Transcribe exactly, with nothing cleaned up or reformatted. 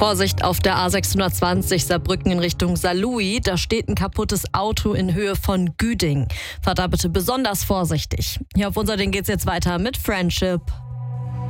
Vorsicht auf der A sechshundertzwanzig Saarbrücken in Richtung Saarlouis. Da steht ein kaputtes Auto in Höhe von Güding. Fahrt da bitte besonders vorsichtig. Hier auf Unser Ding geht's jetzt weiter mit Friendship.